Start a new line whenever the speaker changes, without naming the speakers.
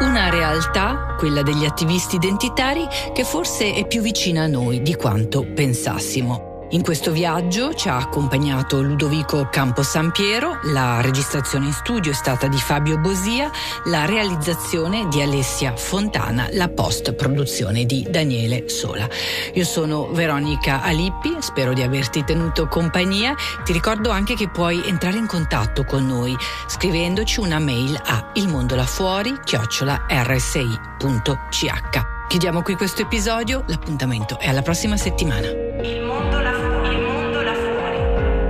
Una realtà, quella degli attivisti identitari, che forse è più vicina a noi di quanto pensassimo. In questo viaggio ci ha accompagnato Ludovico Camposampiero, la registrazione in studio è stata di Fabio Bosia, la realizzazione di Alessia Fontana, la post-produzione di Daniele Sola. Io sono Veronica Alippi, spero di averti tenuto compagnia. Ti ricordo anche che puoi entrare in contatto con noi scrivendoci una mail a ilmondolafuori@rsi.ch. Chiudiamo qui questo episodio, l'appuntamento è alla prossima settimana.